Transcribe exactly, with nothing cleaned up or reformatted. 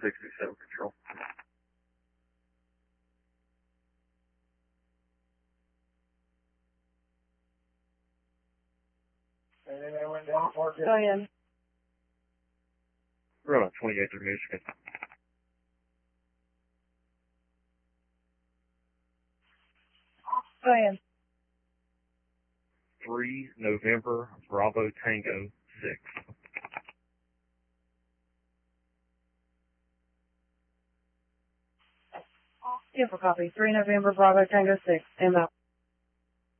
sixty-seven Control. Anything that went down for Go ahead. We're on twenty-eight through Michigan. Go ahead. three November Bravo Tango six. Give a copy. three November Bravo Tango six. M out.